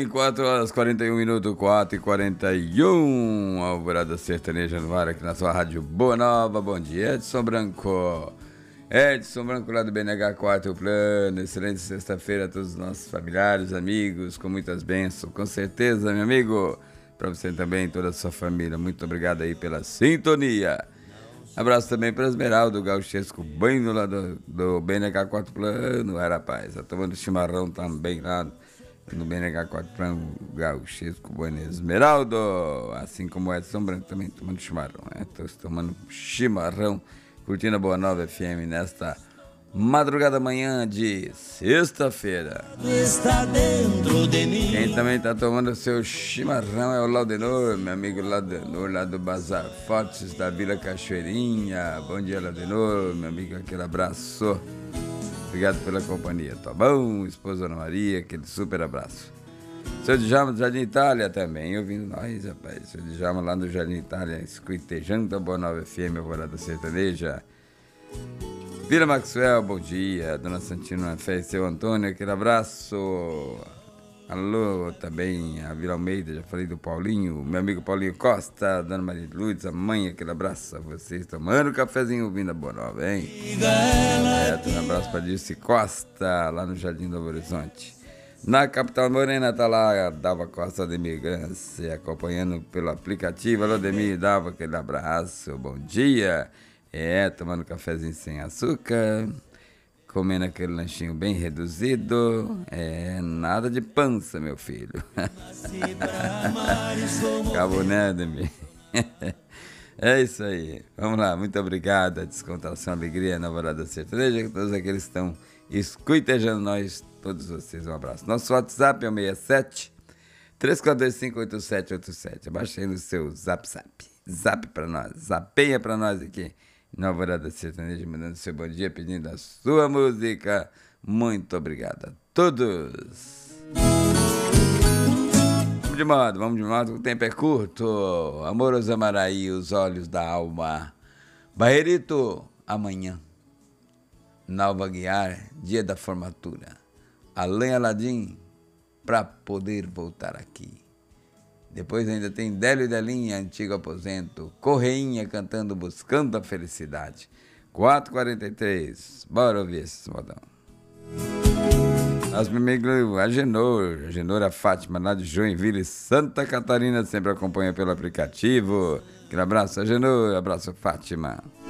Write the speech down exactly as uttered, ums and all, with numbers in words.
bem, quatro horas e quarenta e um minutos, quatro e quarenta e um, Alvorada Sertaneja no ar aqui na sua rádio Boa Nova. Bom dia, Edson Branco. Edson Branco lá do B N H Quarto Plano. Excelente sexta-feira a todos os nossos familiares, amigos, com muitas bênçãos, com certeza, meu amigo. Para você também, toda a sua família, muito obrigado aí pela sintonia. Abraço também para Esmeraldo Gauchesco Banho lá do, do B N H Quarto Plano, é, rapaz, tá tomando chimarrão também lá no B N H Quarto Plano, Gauchesco Banho Esmeraldo, assim como o Edson Branco também tomando chimarrão, né? Tô tomando chimarrão, curtindo a Boa Nova F M nesta madrugada manhã de sexta-feira. Está dentro de mim. Quem também tá tomando seu chimarrão é o Laudenor, meu amigo Laudenor, lá do Bazar Fortes da Vila Cachoeirinha. Bom dia, Laudenor, meu amigo, aquele abraço. Obrigado pela companhia, tá bom? Esposa Ana Maria, aquele super abraço. Seu Djalma do Jardim Itália também, ouvindo nós, rapaz. Seu Djalma lá no Jardim Itália, escutejando a Boa Nova F M, Alvorada Sertaneja. Vila Maxwell, bom dia. Dona Santina Fé e seu Antônio, aquele abraço. Alô, também a Vila Almeida, já falei do Paulinho, meu amigo Paulinho Costa, Dona Maria de Lourdes, a mãe, aquele abraço a vocês, tomando um cafezinho ouvindo a Boa Nova, hein? É, um abraço para Dirce Costa, lá no Jardim do Novo Horizonte. Na capital morena tá lá a Dava Costa de Imigrância, acompanhando pelo aplicativo. Alô, Demir, Dava, aquele abraço, bom dia. É, tomando cafezinho sem açúcar, comendo aquele lanchinho bem reduzido. É, nada de pança, meu filho. Acabou, né, Demir? É isso aí. Vamos lá, muito obrigado. A descontração, a alegria na Alvorada Sertaneja, todos aqueles que estão escutejando nós, todos vocês, um abraço. Nosso WhatsApp é o seis sete, três quatro dois cinco, oito sete oito sete. Abaixa aí no seu zap zap. Zap pra nós, zapeia pra nós aqui na Alvorada Sertaneja, mandando seu bom dia, pedindo a sua música. Muito obrigado a todos. Vamos de modo, vamos de modo, o tempo é curto. Amoroso Amaraí, os olhos da alma. Barreirito, amanhã. Nalva Guiar, dia da formatura. Além Aladim, pra poder voltar aqui. Depois ainda tem Délio e Delinha, antigo aposento. Correinha cantando Buscando a Felicidade. quatro e quarenta e três. Bora ouvir esse modão. Nosso amigo Agenor, Agenor, a Fátima, lá de Joinville, Santa Catarina, sempre acompanha pelo aplicativo. Aquele abraço, Agenor, abraço, Fátima.